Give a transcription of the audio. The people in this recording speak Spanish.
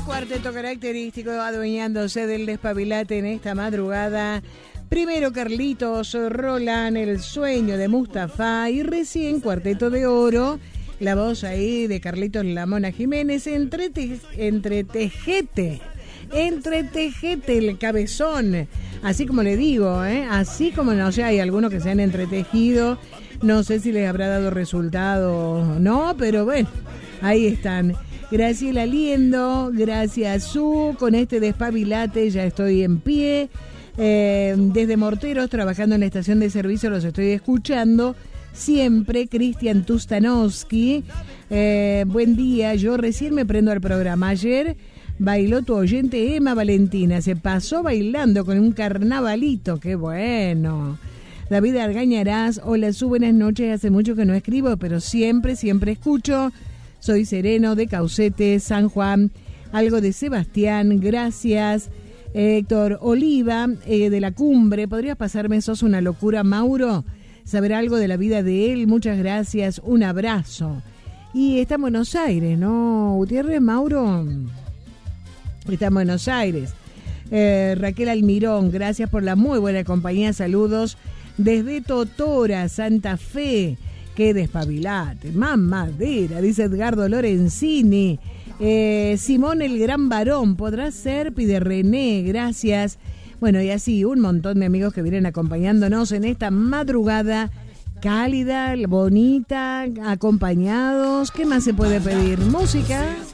Cuarteto característico adueñándose del despabilate en esta madrugada. Primero Carlitos, Roland, El sueño de Mustafa y recién Cuarteto de Oro. La voz ahí de Carlitos La Mona Jiménez, entretejete el cabezón, así como le digo, así como no sé, hay algunos que se han entretejido, no sé si les habrá dado resultado o no, pero bueno, ahí están. Graciela Liendo, gracias Su, con este despabilate ya estoy en pie, desde Morteros, trabajando en la estación de servicio, los estoy escuchando. Siempre, Cristian Tustanowski, buen día, yo recién me prendo al programa. Ayer bailó tu oyente Emma Valentina, se pasó bailando con un carnavalito, qué bueno. David Argañarás, hola Su, buenas noches, hace mucho que no escribo, pero siempre escucho. Soy Sereno de Caucete, San Juan, algo de Sebastián, gracias. Héctor Oliva, de La Cumbre, ¿podrías pasarme Sos una locura, Mauro? Saber algo de la vida de él, muchas gracias, un abrazo. Y está en Buenos Aires, ¿no, Gutiérrez, Mauro? Está en Buenos Aires. Raquel Almirón, gracias por la muy buena compañía, saludos desde Totora, Santa Fe. Qué despabilate, mamadera, dice Edgardo Lorenzini. Simón el Gran Varón, podrá ser, pide René, gracias. Bueno, y así un montón de amigos que vienen acompañándonos en esta madrugada cálida, bonita, acompañados. ¿Qué más se puede pedir? Música.